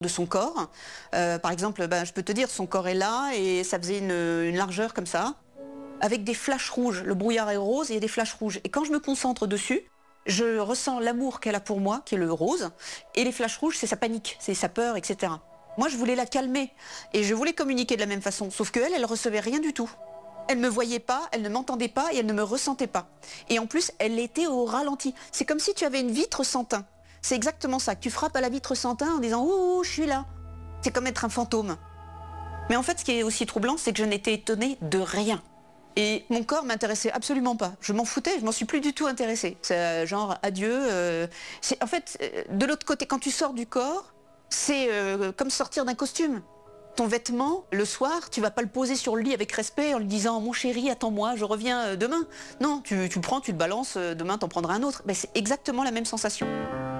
de son corps. Par exemple, je peux te dire, son corps est là et ça faisait une largeur comme ça, avec des flashs rouges. Le brouillard est rose et il y a des flashs rouges. Et quand je me concentre dessus, je ressens l'amour qu'elle a pour moi, qui est le rose, et les flashs rouges, c'est sa panique, c'est sa peur, etc. Moi, je voulais la calmer et je voulais communiquer de la même façon, sauf qu'elle, elle recevait rien du tout. Elle ne me voyait pas, elle ne m'entendait pas et elle ne me ressentait pas. Et en plus, elle était au ralenti. C'est comme si tu avais une vitre sans teint. C'est exactement ça, que tu frappes à la vitre sans teint en disant « Ouh, je suis là ». C'est comme être un fantôme. Mais en fait, ce qui est aussi troublant, c'est que je n'étais étonnée de rien. Et mon corps m'intéressait absolument pas. Je m'en foutais, je m'en suis plus du tout intéressée. C'est genre adieu. En fait, de l'autre côté, quand tu sors du corps, c'est comme sortir d'un costume. Ton vêtement, le soir, tu vas pas le poser sur le lit avec respect en lui disant « Mon chéri, attends-moi, je reviens demain ». Non, tu le prends, tu le balances, demain t'en prendras un autre. Ben, c'est exactement la même sensation.